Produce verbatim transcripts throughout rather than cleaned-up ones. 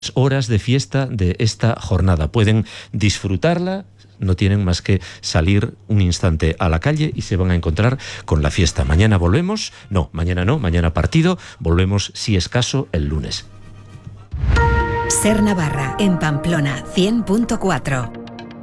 horas de fiesta de esta jornada. Pueden disfrutarla, no tienen más que salir un instante a la calle y se van a encontrar con la fiesta. Mañana volvemos, no, mañana no, mañana partido, volvemos si es caso el lunes. Ser Navarra, en Pamplona, cien punto cuatro.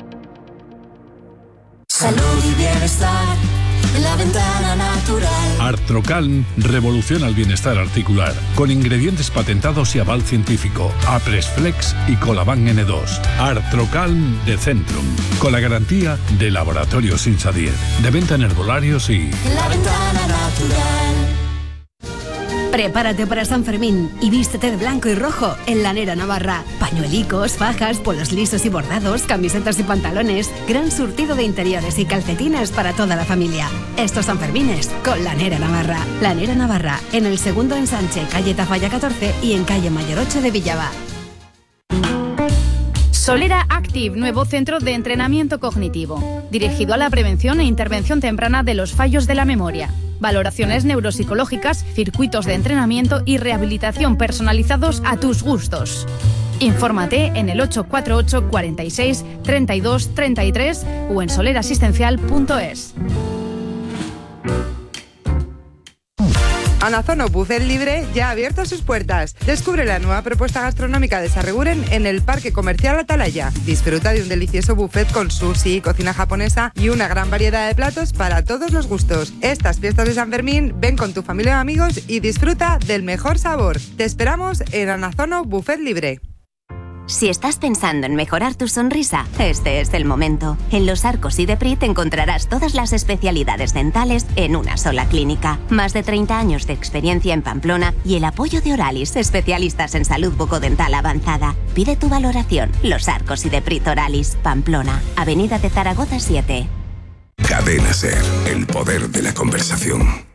Salud y bienestar en la ventana natural. Artrocalm revoluciona el bienestar articular con ingredientes patentados y aval científico. Apresflex y Colaban ene dos. Artrocalm de Centrum, con la garantía de Laboratorios Insadier, de venta en herbolarios y... La ventana natural. Prepárate para San Fermín y vístete de blanco y rojo en Lanera Navarra. Pañuelicos, fajas, polos lisos y bordados, camisetas y pantalones, gran surtido de interiores y calcetines para toda la familia. Estos Sanfermines con Lanera Navarra. Lanera Navarra, en el segundo ensanche, calle Tafalla catorce y en calle Mayor ocho de Villava. Solera Active, nuevo centro de entrenamiento cognitivo, dirigido a la prevención e intervención temprana de los fallos de la memoria. Valoraciones neuropsicológicas, circuitos de entrenamiento y rehabilitación personalizados a tus gustos. Infórmate en el ocho cuatro ocho, cuarenta y seis, treinta y dos, treinta y tres o en solerasistencial punto es. Anazono Buffet Libre ya ha abierto sus puertas. Descubre la nueva propuesta gastronómica de Sarreguren en el Parque Comercial Atalaya. Disfruta de un delicioso buffet con sushi, cocina japonesa y una gran variedad de platos para todos los gustos. Estas fiestas de San Fermín, ven con tu familia o amigos y disfruta del mejor sabor. Te esperamos en Anazono Buffet Libre. Si estás pensando en mejorar tu sonrisa, este es el momento. En Los Arcos y Deprit encontrarás todas las especialidades dentales en una sola clínica. Más de treinta años de experiencia en Pamplona y el apoyo de Oralis, especialistas en salud bucodental avanzada. Pide tu valoración. Los Arcos y Deprit Oralis, Pamplona, Avenida de Zaragoza siete. Cadena Ser, el poder de la conversación.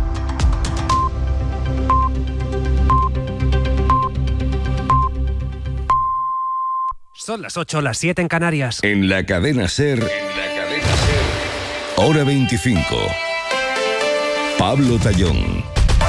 Son las ocho, las siete en Canarias. En la cadena Ser, en la cadena Ser, hora veinticinco. Pablo Tallón.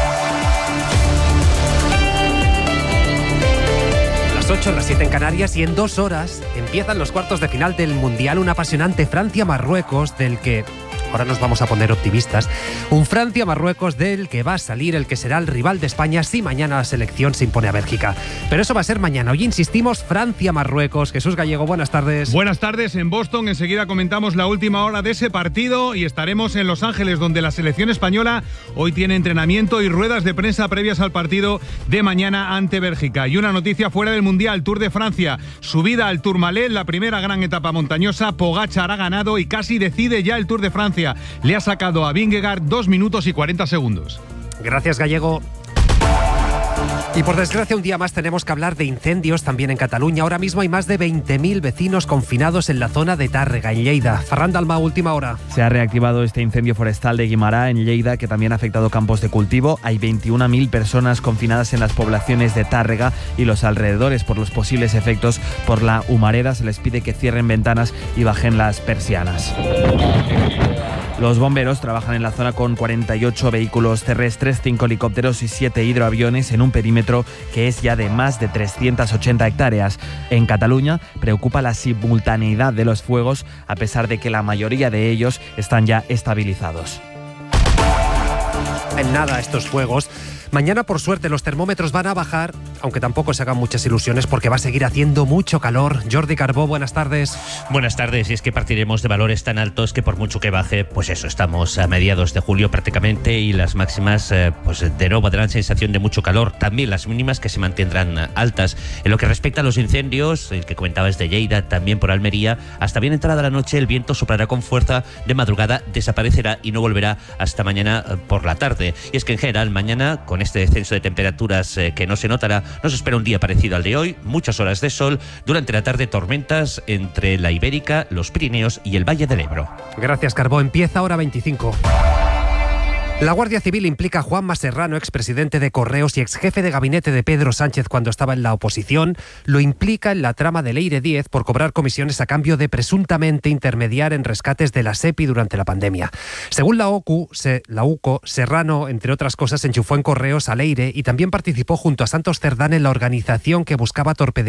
Las ocho, las siete en Canarias y en dos horas empiezan los cuartos de final del Mundial, un apasionante Francia-Marruecos del que... Ahora nos vamos a poner optimistas. Un Francia-Marruecos del que va a salir el que será el rival de España si mañana la selección se impone a Bélgica. Pero eso va a ser mañana. Hoy insistimos, Francia-Marruecos. Jesús Gallego, buenas tardes. Buenas tardes en Boston. Enseguida comentamos la última hora de ese partido y estaremos en Los Ángeles, donde la selección española hoy tiene entrenamiento y ruedas de prensa previas al partido de mañana ante Bélgica. Y una noticia fuera del Mundial, Tour de Francia. Subida al Tourmalet, la primera gran etapa montañosa. Pogačar ha ganado y casi decide ya el Tour de Francia. Le ha sacado a Vingegaard dos minutos y cuarenta segundos. Gracias, Gallego. Y por desgracia un día más tenemos que hablar de incendios también en Cataluña. Ahora mismo hay más de veinte mil vecinos confinados en la zona de Tàrrega, en Lleida. Ferran Dalmau, última hora. Se ha reactivado este incendio forestal de Guimará en Lleida, que también ha afectado campos de cultivo. Hay veintiuna mil personas confinadas en las poblaciones de Tàrrega y los alrededores por los posibles efectos por la humareda. Se les pide que cierren ventanas y bajen las persianas. Los bomberos trabajan en la zona con cuarenta y ocho vehículos terrestres, cinco helicópteros y siete hidroaviones en un perímetro que es ya de más de trescientas ochenta hectáreas. En Cataluña preocupa la simultaneidad de los fuegos, a pesar de que la mayoría de ellos están ya estabilizados. En nada estos fuegos. Mañana, por suerte, los termómetros van a bajar, aunque tampoco se hagan muchas ilusiones porque va a seguir haciendo mucho calor. Jordi Carbó, buenas tardes. Buenas tardes, y es que partiremos de valores tan altos que por mucho que baje, pues eso, estamos a mediados de julio prácticamente y las máximas, eh, pues de nuevo darán sensación de mucho calor. También las mínimas que se mantendrán altas. En lo que respecta a los incendios, el que comentabas de Lleida, también por Almería, hasta bien entrada la noche el viento soplará con fuerza, de madrugada desaparecerá y no volverá hasta mañana por la tarde. Y es que en general mañana, con este descenso de temperaturas eh, que no se notará, nos espera un día parecido al de hoy, muchas horas de sol, durante la tarde tormentas entre la Ibérica, los Pirineos y el Valle del Ebro. Gracias, Carbó. Empieza hora veinticinco. La Guardia Civil implica a Juanma Serrano, expresidente de Correos y exjefe de gabinete de Pedro Sánchez cuando estaba en la oposición. Lo implica en la trama de Leire diez por cobrar comisiones a cambio de presuntamente intermediar en rescates de la SEPI durante la pandemia. Según la O C U, se, la U C O, Serrano, entre otras cosas, enchufó en Correos a Leire y también participó junto a Santos Cerdán en la organización que buscaba torpedear